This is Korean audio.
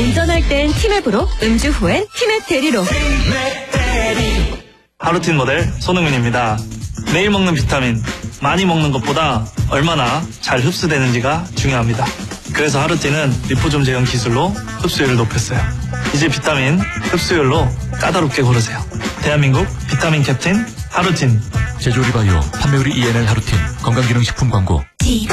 운전할 땐 티맵으로, 음주 후엔 티맵 대리로. 하루틴 모델 손흥민입니다. 매일 먹는 비타민, 많이 먹는 것보다 얼마나 잘 흡수되는지가 중요합니다. 그래서 하루틴은 리포좀 제형 기술로 흡수율을 높였어요. 이제 비타민 흡수율로 까다롭게 고르세요. 대한민국 비타민 캡틴 하루틴. 제조리바이오 판매우리 ENL 하루틴 건강기능식품 광고.